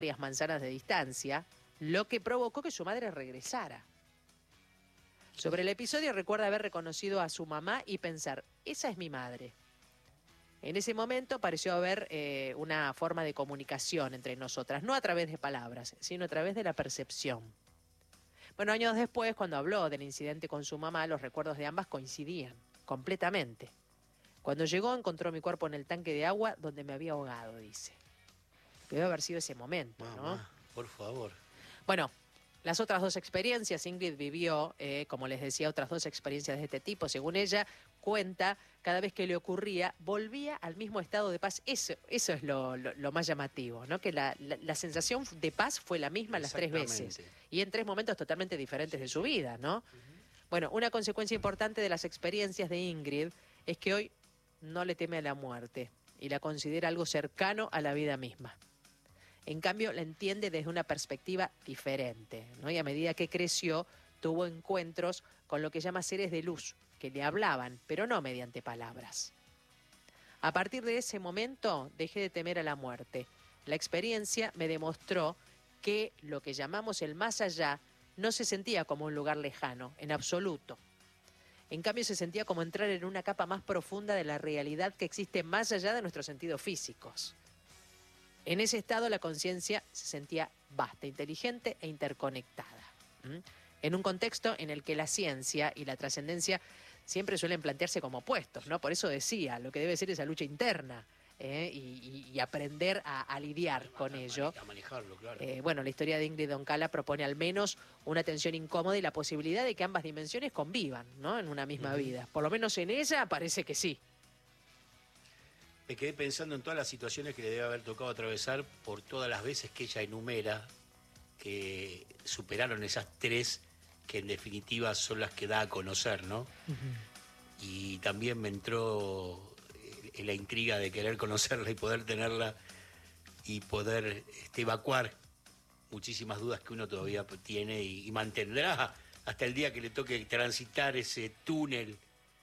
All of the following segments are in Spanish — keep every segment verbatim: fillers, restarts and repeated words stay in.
varias manzanas de distancia, lo que provocó que su madre regresara. Sobre el episodio recuerda haber reconocido a su mamá y pensar, esa es mi madre. En ese momento pareció haber eh, una forma de comunicación entre nosotras, no a través de palabras, sino a través de la percepción. Bueno, años después, cuando habló del incidente con su mamá, los recuerdos de ambas coincidían completamente. Cuando llegó, encontró mi cuerpo en el tanque de agua donde me había ahogado, dice. Debe haber sido ese momento, ¿no? Mamá, por favor. Bueno, las otras dos experiencias, Ingrid vivió, eh, como les decía, otras dos experiencias de este tipo. Según ella, cuenta, cada vez que le ocurría, volvía al mismo estado de paz. Eso, eso es lo, lo, lo más llamativo, ¿no? Que la, la, la sensación de paz fue la misma las tres veces. Y en tres momentos totalmente diferentes de su vida, ¿no? Uh-huh. Bueno, una consecuencia importante de las experiencias de Ingrid es que hoy no le teme a la muerte y la considera algo cercano a la vida misma. En cambio, la entiende desde una perspectiva diferente, ¿no? Y a medida que creció, tuvo encuentros con lo que llama seres de luz, que le hablaban, pero no mediante palabras. A partir de ese momento, dejé de temer a la muerte. La experiencia me demostró que lo que llamamos el más allá no se sentía como un lugar lejano, en absoluto. En cambio, se sentía como entrar en una capa más profunda de la realidad que existe más allá de nuestros sentidos físicos. En ese estado la conciencia se sentía vasta, inteligente e interconectada. ¿Mm? En un contexto en el que la ciencia y la trascendencia siempre suelen plantearse como opuestos, ¿no? Por eso decía, lo que debe ser esa lucha interna ¿eh? y, y, y aprender a, a lidiar a con ello. A manejarlo, claro. Eh, bueno, la historia de Ingrid Doncala propone al menos una tensión incómoda y la posibilidad de que ambas dimensiones convivan, ¿no? En una misma uh-huh. vida. Por lo menos en ella parece que sí. Me quedé pensando en todas las situaciones que le debe haber tocado atravesar por todas las veces que ella enumera que superaron esas tres que en definitiva son las que da a conocer, ¿no? Uh-huh. Y también me entró en la intriga de querer conocerla y poder tenerla y poder este, evacuar muchísimas dudas que uno todavía tiene y, y mantendrá hasta el día que le toque transitar ese túnel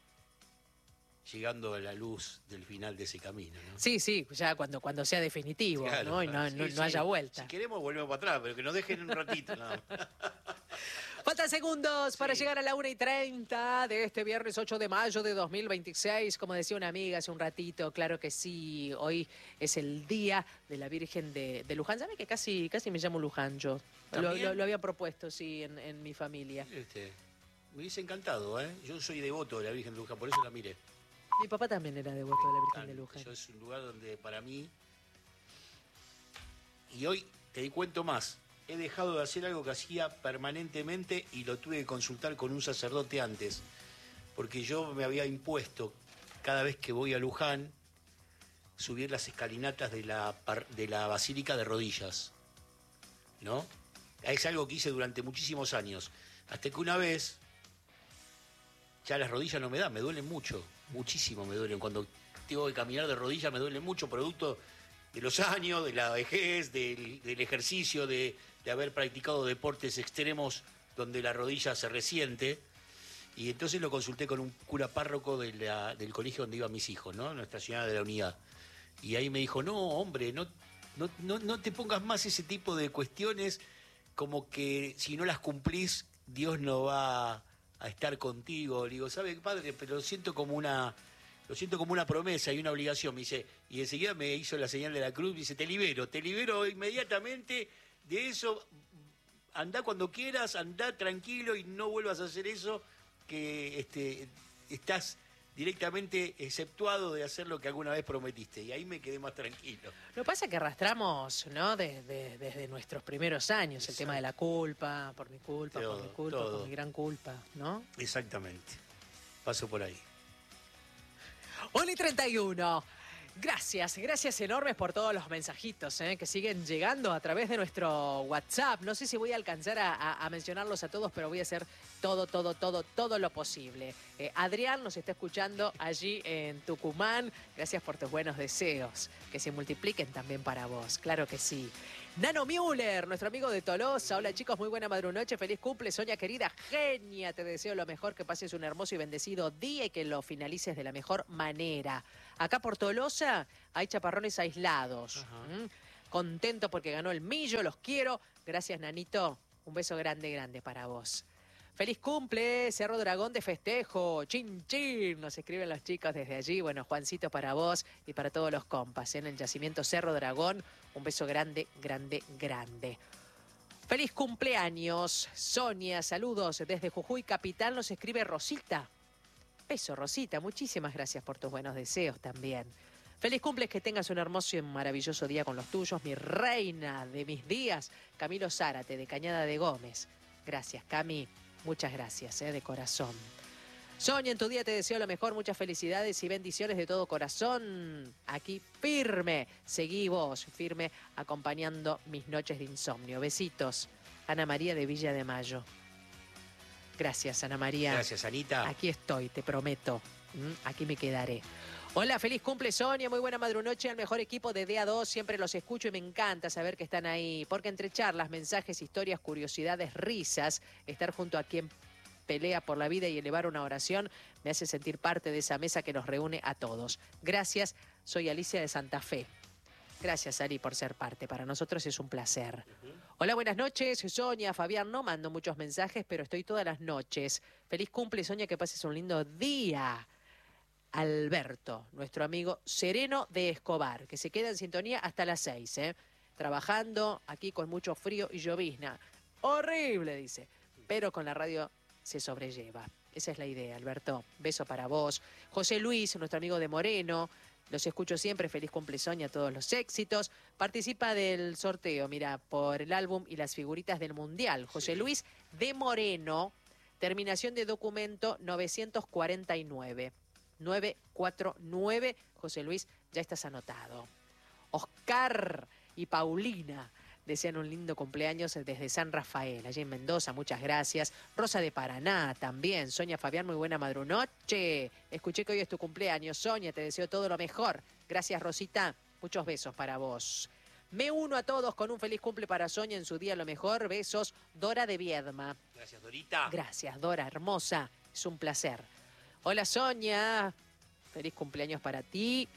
llegando a la luz del final de ese camino, ¿no? Sí, sí, ya cuando, cuando sea definitivo, claro, ¿no? Y no, sí, no, no sí. haya vuelta. Si queremos volvemos para atrás, pero que nos dejen un ratito nada más. Faltan segundos sí. para llegar a la una y treinta de este viernes ocho de mayo de dos mil veintiséis. Como decía una amiga hace un ratito, claro que sí, hoy es el día de la Virgen de, de Luján. ¿Sabe que casi, casi me llamo Luján yo? Lo, lo, lo había propuesto, sí, en, en mi familia. Este, me hubiese encantado, ¿eh? Yo soy devoto de la Virgen de Luján, por eso la miré. Mi papá también era devoto de la Virgen de Luján. Eso es un lugar donde para mí... Y hoy te di cuento más. He dejado de hacer algo que hacía permanentemente y lo tuve que consultar con un sacerdote antes. Porque yo me había impuesto, cada vez que voy a Luján, subir las escalinatas de la, de la Basílica de rodillas. ¿No? Es algo que hice durante muchísimos años. Hasta que una vez... Ya las rodillas no me dan, me duelen mucho, muchísimo me duelen. Cuando tengo que caminar de rodillas me duelen mucho, producto de los años, de la vejez, del, del ejercicio, de, de haber practicado deportes extremos donde la rodilla se resiente. Y entonces lo consulté con un cura párroco de la, del colegio donde iban mis hijos, ¿no? Nuestra Señora de la Unidad. Y ahí me dijo, no, hombre, no, no, no, no te pongas más ese tipo de cuestiones como que si no las cumplís, Dios no va a estar contigo. Le digo, ¿sabe, padre? Pero lo siento como una, lo siento como una promesa y una obligación. Me dice, y enseguida me hizo la señal de la cruz, me dice, te libero, te libero inmediatamente de eso, andá cuando quieras, andá tranquilo y no vuelvas a hacer eso, que este, estás directamente exceptuado de hacer lo que alguna vez prometiste. Y ahí me quedé más tranquilo. Lo que pasa es que arrastramos, ¿no? Desde, desde nuestros primeros años, Exacto. el tema de la culpa, por mi culpa, todo, por mi culpa, todo. por mi gran culpa, ¿no? Exactamente. Paso por ahí. una y treinta y uno. Gracias, gracias enormes por todos los mensajitos ¿eh? que siguen llegando a través de nuestro WhatsApp. No sé si voy a alcanzar a, a, a mencionarlos a todos, pero voy a hacer todo, todo, todo, todo lo posible. Eh, Adrián nos está escuchando allí en Tucumán. Gracias por tus buenos deseos, que se multipliquen también para vos, claro que sí. Nano Müller, nuestro amigo de Tolosa. Hola chicos, muy buena madrunoche, feliz cumple, Sonia querida, genia, te deseo lo mejor, que pases un hermoso y bendecido día y que lo finalices de la mejor manera. Acá por Tolosa hay chaparrones aislados. ¿Mm? Contento porque ganó el millo, los quiero. Gracias, Nanito. Un beso grande, grande para vos. Feliz cumple, Cerro Dragón de festejo. Chin, chin, nos escriben los chicos desde allí. Bueno, Juancito para vos y para todos los compas en el yacimiento Cerro Dragón. Un beso grande, grande, grande. Feliz cumpleaños, Sonia. Saludos desde Jujuy Capital. Nos escribe Rosita. Beso, Rosita. Muchísimas gracias por tus buenos deseos también. Feliz cumple, que tengas un hermoso y maravilloso día con los tuyos. Mi reina de mis días, Camilo Zárate, de Cañada de Gómez. Gracias, Cami. Muchas gracias, eh, de corazón. Sonia, en tu día te deseo lo mejor, muchas felicidades y bendiciones de todo corazón. Aquí firme, seguí vos, firme, acompañando mis noches de insomnio. Besitos. Ana María de Villa de Mayo. Gracias, Ana María. Gracias, Anita. Aquí estoy, te prometo. ¿Mm? Aquí me quedaré. Hola, feliz cumple, Sonia. Muy buena madrunoche al mejor equipo de D A dos. Siempre los escucho y me encanta saber que están ahí. Porque entre charlas, mensajes, historias, curiosidades, risas, estar junto a quien pelea por la vida y elevar una oración me hace sentir parte de esa mesa que nos reúne a todos. Gracias, soy Alicia de Santa Fe. Gracias, Ari, por ser parte. Para nosotros es un placer. Uh-huh. Hola, buenas noches, Sonia, Fabián. No mando muchos mensajes, pero estoy todas las noches. Feliz cumple, Sonia, que pases un lindo día. Alberto, nuestro amigo Sereno de Escobar, que se queda en sintonía hasta las seis, ¿eh? Trabajando aquí con mucho frío y llovizna. Horrible, dice, pero con la radio se sobrelleva. Esa es la idea, Alberto. Beso para vos. José Luis, nuestro amigo de Moreno, los escucho siempre. Feliz cumple, Sonia, todos los éxitos. Participa del sorteo, mira, por el álbum y las figuritas del Mundial. José sí. Luis de Moreno, terminación de documento novecientos cuarenta y nueve. nueve cuatro nueve, José Luis, ya estás anotado. Oscar y Paulina desean un lindo cumpleaños desde San Rafael, allí en Mendoza, muchas gracias. Rosa de Paraná también. Sonia, Fabián, muy buena madrunoche. Escuché que hoy es tu cumpleaños, Sonia, te deseo todo lo mejor. Gracias, Rosita, muchos besos para vos. Me uno a todos con un feliz cumple para Sonia en su día lo mejor. Besos, Dora de Viedma. Gracias, Dorita. Gracias, Dora, hermosa, es un placer. Hola, Sonia, feliz cumpleaños para ti.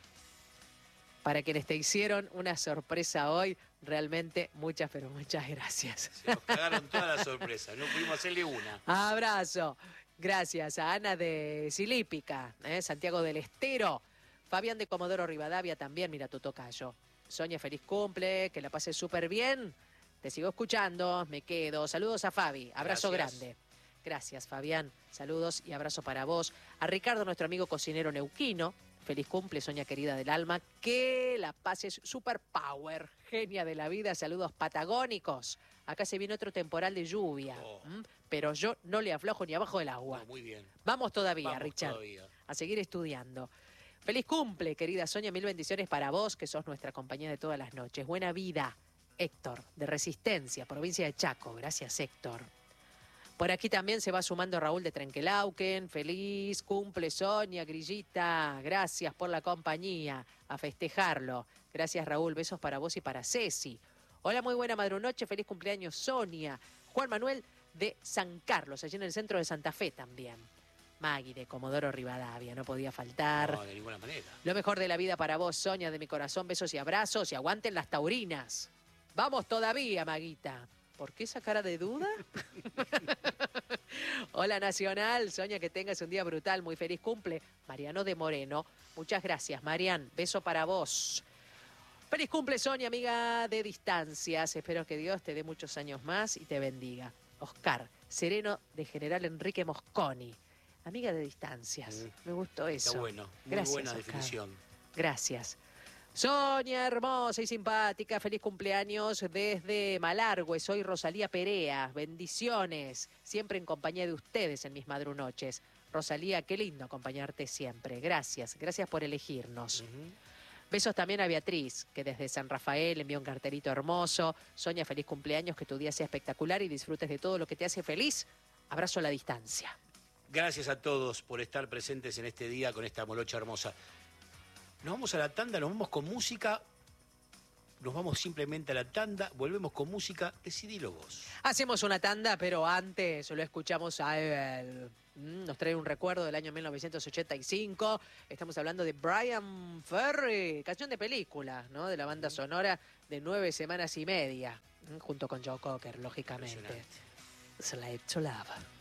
Para quienes te hicieron una sorpresa hoy, realmente muchas, pero muchas gracias. Se nos cagaron todas las sorpresas, no pudimos hacerle una. Abrazo. Gracias a Ana de Silípica, ¿eh? Santiago del Estero, Fabián de Comodoro Rivadavia también, mira tu tocayo. Sonia, feliz cumple, que la pases súper bien. Te sigo escuchando, me quedo. Saludos a Fabi, abrazo Gracias. grande. Gracias, Fabián. Saludos y abrazo para vos. A Ricardo, nuestro amigo cocinero neuquino. Feliz cumple, Sonia querida del alma. Que la pases super power. Genia de la vida. Saludos patagónicos. Acá se viene otro temporal de lluvia. Oh. ¿Mm? Pero yo no le aflojo ni abajo del agua. No, muy bien. Vamos todavía, Vamos Richard. Todavía. A seguir estudiando. Feliz cumple, querida Sonia. Mil bendiciones para vos, que sos nuestra compañía de todas las noches. Buena vida. Héctor, de Resistencia, provincia de Chaco. Gracias, Héctor. Por aquí también se va sumando Raúl de Trenquelauquen. Feliz cumple, Sonia, Grillita. Gracias por la compañía. A festejarlo. Gracias, Raúl. Besos para vos y para Ceci. Hola, muy buena madrunoche. Feliz cumpleaños, Sonia. Juan Manuel de San Carlos, allí en el centro de Santa Fe también. Maggie de Comodoro Rivadavia, no podía faltar. No, de ninguna manera. Lo mejor de la vida para vos, Sonia, de mi corazón. Besos y abrazos. Y aguanten las taurinas. Vamos todavía, Maguita. ¿Por qué esa cara de duda? Hola, Nacional. Sonia, que tengas un día brutal. Muy feliz cumple. Mariano de Moreno. Muchas gracias, Marian. Beso para vos. Feliz cumple, Sonia, amiga de distancias. Espero que Dios te dé muchos años más y te bendiga. Oscar, Sereno de General Enrique Mosconi. Amiga de distancias. Mm. Me gustó eso. Está bueno. Muy gracias, buena Oscar. Definición. Gracias. Sonia, hermosa y simpática, feliz cumpleaños desde Malargüe. Soy Rosalía Perea, bendiciones, siempre en compañía de ustedes en mis madrunoches. Rosalía, qué lindo acompañarte siempre, gracias, gracias por elegirnos. Uh-huh. Besos también a Beatriz, que desde San Rafael envió un cartelito hermoso. Sonia, feliz cumpleaños, que tu día sea espectacular y disfrutes de todo lo que te hace feliz. Abrazo a la distancia. Gracias a todos por estar presentes en este día con esta molocha hermosa. Nos vamos a la tanda, nos vamos con música nos vamos simplemente a la tanda, volvemos con música, decidilo vos. Hacemos una tanda, pero antes lo escuchamos a él. Nos trae un recuerdo del año mil novecientos ochenta y cinco. Estamos hablando de Brian Ferry, canción de película, ¿no? De la banda sonora de Nueve Semanas y Media, junto con Joe Cocker, lógicamente. Slave to Love.